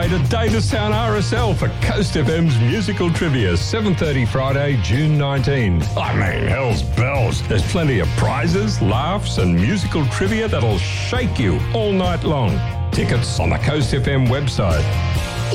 way to Davistown RSL for Coast FM's musical trivia, 7:30 Friday, June 19. I mean, hell's bells. There's plenty of prizes, laughs and musical trivia that'll shake you all night long. Tickets on the Coast FM website.